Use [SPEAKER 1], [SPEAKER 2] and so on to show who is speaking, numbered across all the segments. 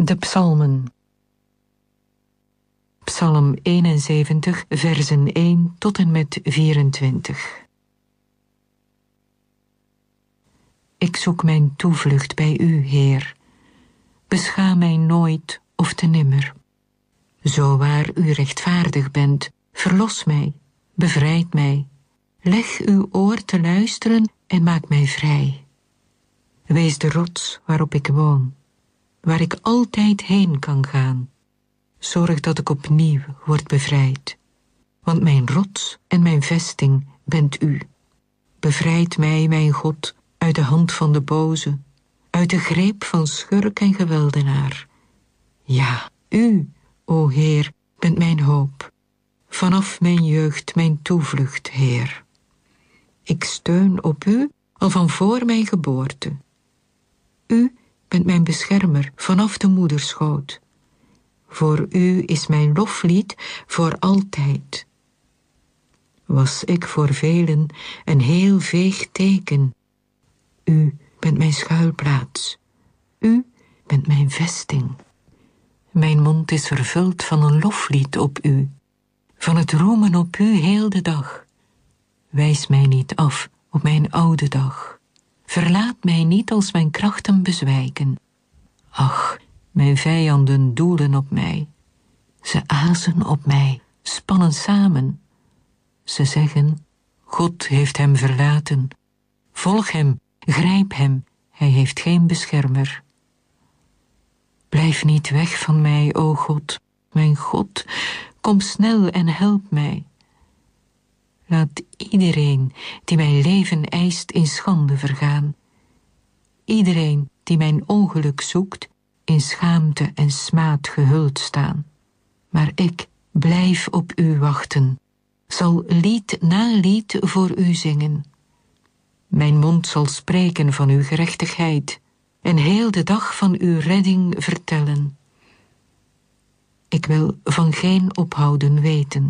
[SPEAKER 1] De psalmen. Psalm 71, versen 1 tot en met 24. Ik zoek mijn toevlucht bij u, Heer. Beschaam mij nooit of te nimmer. Zo waar u rechtvaardig bent, verlos mij, bevrijd mij. Leg uw oor te luisteren en maak mij vrij. Wees de rots waarop ik woon, waar ik altijd heen kan gaan. Zorg dat ik opnieuw word bevrijd. Want mijn rots en mijn vesting bent u. Bevrijd mij, mijn God, uit de hand van de boze, uit de greep van schurk en geweldenaar. Ja, u, o Heer, bent mijn hoop. Vanaf mijn jeugd mijn toevlucht, Heer. Ik steun op u al van voor mijn geboorte. U bent mijn beschermer vanaf de moederschoot. Voor u is mijn loflied voor altijd. Was ik voor velen een heel veeg teken. U bent mijn schuilplaats. U bent mijn vesting. Mijn mond is vervuld van een loflied op u, van het roemen op u heel de dag. Wijs mij niet af op mijn oude dag. Verlaat mij niet als mijn krachten bezwijken. Ach, mijn vijanden doelen op mij. Ze azen op mij, spannen samen. Ze zeggen, God heeft hem verlaten. Volg hem, grijp hem, hij heeft geen beschermer. Blijf niet weg van mij, o God, mijn God. Kom snel en help mij. Laat iedereen die mijn leven eist in schande vergaan. Iedereen die mijn ongeluk zoekt, in schaamte en smaad gehuld staan. Maar ik blijf op u wachten, zal lied na lied voor u zingen. Mijn mond zal spreken van uw gerechtigheid en heel de dag van uw redding vertellen. Ik wil van geen ophouden weten.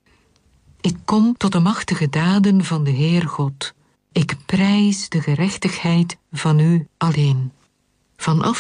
[SPEAKER 1] Ik kom tot de machtige daden van de Heer God. Ik prijs de gerechtigheid van u alleen. Vanaf